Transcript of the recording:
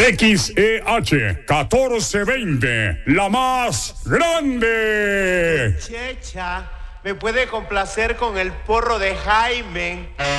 XEH 1420, la más grande. Checha, ¿me puede complacer con el porro de Jaime?